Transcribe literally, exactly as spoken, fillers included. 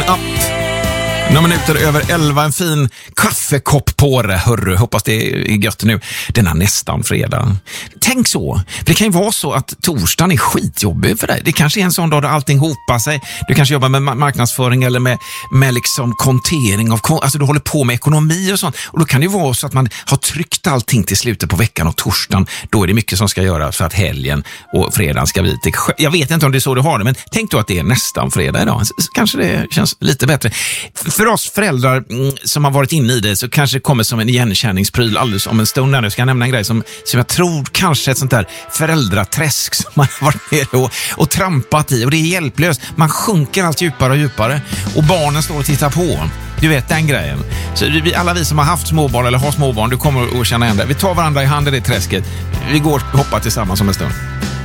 Ja. Några minuter över elva, en fin kaffekopp på det, hörru. Hoppas det är gött nu. Den är nästan fredag. Tänk så. Det kan ju vara så att torsdagen är skitjobbig för dig. Det kanske är en sån dag där allting hopar sig. Du kanske jobbar med marknadsföring eller med, med liksom kontering av, alltså du håller på med ekonomi och sånt. Och då kan det ju vara så att man har tryckt allting till slutet på veckan och torsdagen. Då är det mycket som ska göras för att helgen och fredagen ska bli lite. Jag vet inte om det är så du har det, men tänk då att det är nästan fredag idag. Kanske det känns lite bättre. För oss föräldrar som har varit inne i det så kanske det kommer som en igenkänningspryl alldeles om en stund. Där. Nu ska jag nämna en grej som, som jag tror kanske är ett sånt där föräldraträsk som man har varit nere och, och trampat i. Och det är hjälplöst. Man sjunker allt djupare och djupare. Och barnen står och tittar på. Du vet den grejen. Så vi, alla vi som har haft småbarn eller har småbarn, du kommer att känna igen det. Vi tar varandra i hand i det träsket. Vi går och hoppar tillsammans om en stund.